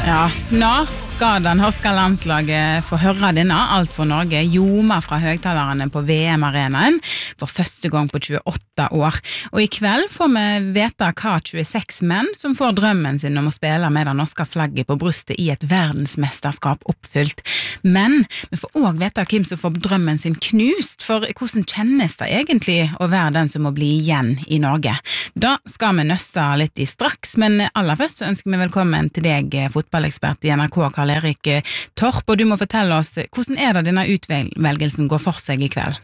Ja, snart skal det norske landslaget få høre denne Alt for Norge ljoma fra høgtalerne på VM-arenaen for første gang på 28 år. Og i kveld får vi vite hva 26 menn som får drømmen sin om å spille med det norske flagget på brystet i et verdensmesterskap oppfylt. Men vi får også vite hvem som får drømmen sin knust, for hvordan kjennes det egentlig å være den som må bli igjen i Norge? Da skal vi nøste litt i straks, men aller først så ønsker vi velkommen til deg, fotballekspert i NRK, Karl-Erik Torp, og du må fortelle oss, hvordan er det denne utvelgelsen går for seg i kveld?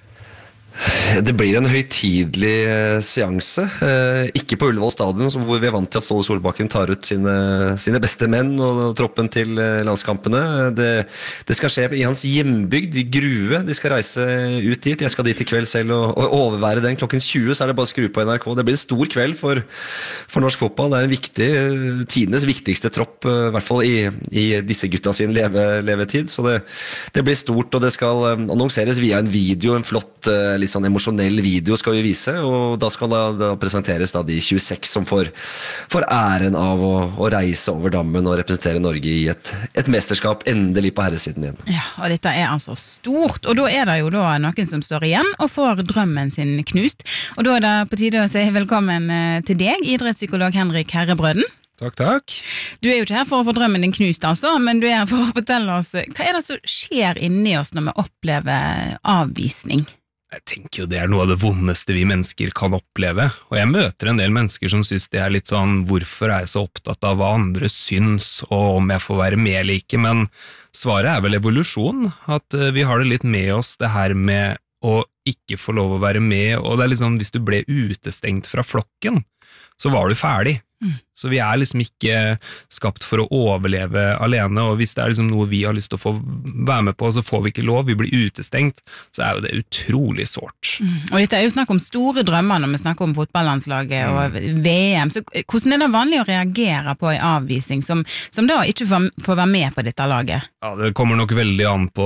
Det blir en høytidelig seanse, ikke på Ullevål stadion, hvor vi er vant til at Ståle Solbakken tar ut sine beste menn og troppen til landskampene. Det skal skje i hans hjembygd, i Grue. De skal reise ut dit. Jeg skal dit i kveld selv og overvære den. Klokken 20 så er det bare å skru på NRK. Det blir en stor kveld for norsk fotball. Det er en viktig, tidenes viktigste tropp, i hvert fall i disse gutta sin levetid. Så det blir stort, og det skal annonseres via en video, en flott litt sånn emosjonell video skal vi vise, og da skal da presenteres da de 26 som får æren av å reise over dammen og representere Norge i et mesterskap endelig på herresiden igjen. Ja, og dette er altså stort, og da er det jo da noen som står igjen og får drømmen sin knust, og da er det på tide å si velkommen til deg, idrettspsykolog Henrik Herrebrøden. Takk. Du er jo ikke her for å få drømmen din knust altså, men du er her for å fortelle oss, hva er det som skjer inni oss når vi opplever avvisning? Jeg tenker jo det er noe av det vondeste vi mennesker kan oppleve, og jeg møter en del mennesker som synes det er litt sånn, hvorfor er jeg så opptatt av hva andre syns, og om jeg får være med eller ikke, men svaret er vel evolusjon, at vi har det litt med oss, det her med å ikke få lov å være med, og det er liksom, hvis du ble utestengt fra flokken, så var du ferdig. Så vi er liksom ikke skapt for å overleve alene, og hvis det er liksom noe vi har lyst til å få være med på, så får vi ikke lov, vi blir utestengt, så er jo det utrolig sårt. Og dette er jo snakk om store drømmer når vi snakker om fotballandslaget og VM, så hvordan er det vanlig å reagere på en avvisning som da ikke får være med på dette laget? Ja, det kommer nok veldig an på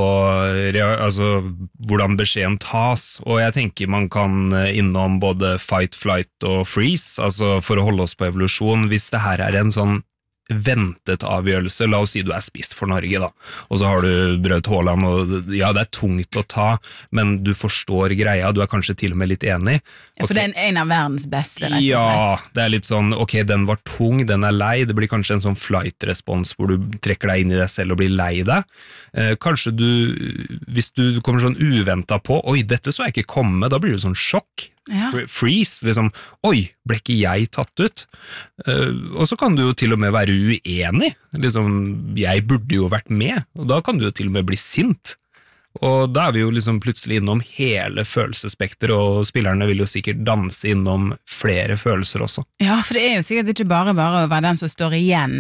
hvordan beskjeden tas, og jeg tenker man kan innom både fight, flight og freeze, altså for å holde oss på evolusjon. Hvis det her er en sånn ventet avgjørelse, la oss si du er spiss for Norge da, og så har du Braut Haaland, og ja, det er tungt å ta, men du forstår greia, du er kanskje til og med litt enig. Ja, for det er en av verdens beste, rett og slett. Ja, det er litt sånn, ok, den var tung, den er lei, det blir kanskje en sånn flight-respons hvor du trekker deg inn i deg selv og blir lei deg. Kanskje hvis du kommer sånn uventet på, oi, dette så jeg ikke komme, da blir det sånn sjokk. Ja. Freeze, liksom, oi, ble ikke jeg tatt ut? Og så kan du jo til og med være uenig, liksom, jeg burde jo vært med, og da kan du jo til og med bli sint, og da er vi jo liksom plutselig innom hele følelsesspekter, og spillerne vil jo sikkert danse innom flere følelser også. Ja, for det er jo sikkert ikke bare å være den som står igjen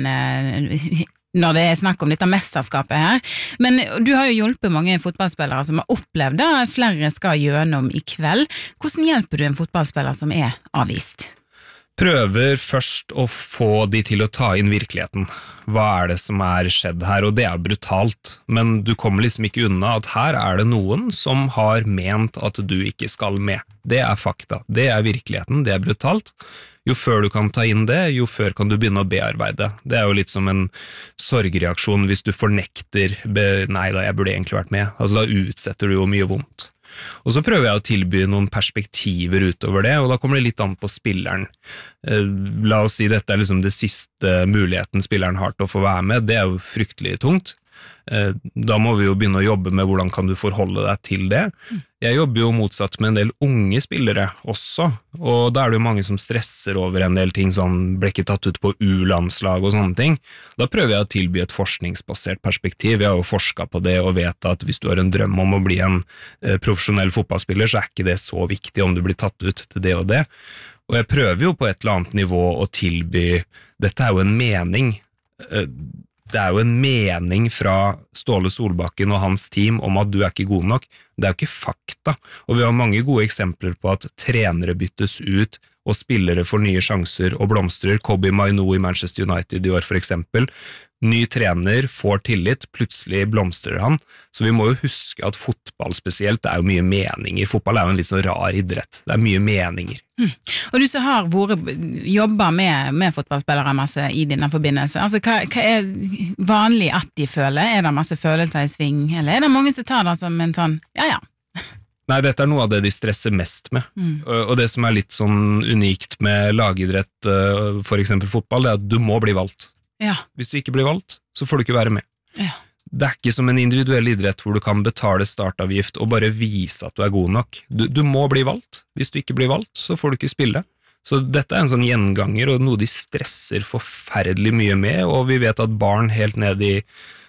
når det er snakk om dette mesterskapet her, men du har jo hjulpet mange fotballspillere som har opplevd det, flere skal gjennom i kveld. Hvordan hjelper du en fotballspiller som er avvist? Prøver først å få de til å ta inn virkeligheten. Hva er det som er skjedd her? Og det er brutalt, men du kommer liksom ikke unna at her er det noen som har ment at du ikke skal med. Det er fakta, det er virkeligheten, det er brutalt. Jo før du kan ta inn det, jo før kan du begynne å bearbeide. Det er jo litt som en sorgreaksjon hvis du fornekter, nei da, jeg burde egentlig vært med. Altså da utsetter du jo mye vondt. Og så prøver jeg å tilby noen perspektiver utover det, og da kommer det litt an på spilleren. La oss si dette er liksom det siste muligheten spilleren har til å få være med, det er jo fryktelig tungt. Da må vi jo begynne å jobbe med hvordan kan du forholde deg til det. Jeg jobber jo motsatt med en del unge spillere også, og da er det jo mange som stresser over en del ting, sånn ble ikke tatt ut på U-landslag og sånne ting. Da prøver jeg å tilby et forskningsbasert perspektiv. Jeg har jo forsket på det og vet at hvis du har en drøm om å bli en profesjonell fotballspiller, så er ikke det så viktig om du blir tatt ut til det og det. Og jeg prøver jo på et eller annet nivå å tilby, dette er jo en mening, det er jo en mening fra Ståle Solbakken og hans team om at du er ikke god nok. Det er jo ikke fakta, og vi har mange gode eksempler på at trenere byttes ut og spillere får nye sjanser og blomstrer. Kobbie Mainoo i Manchester United i år for eksempel. Ny trener, får tillit, plutselig blomstrer han. Så vi må jo huske at fotball spesielt, det er jo mye meninger. Fotball er jo en litt sånn rar idrett. Det er mye meninger. Og du som har jobber med fotballspillere masse i denne forbindelse, altså hva er vanlig at de føler? Er det masse følelser i sving, eller er det mange som tar det som en sånn, ja. Nei, dette er noe av det de stresser mest med. Og det som er litt sånn unikt med lagidrett, for eksempel fotball, det er at du må bli valgt. Ja. Hvis du ikke blir valgt, så får du ikke være med. Ja. Det er ikke som en individuell idrett hvor du kan betale startavgift og bare vise at du er god nok. Du må bli valgt. Hvis du ikke blir valgt, så får du ikke spille. Så dette er en sånn gjenganger, og noe de stresser forferdelig mye med, og vi vet at barn helt ned i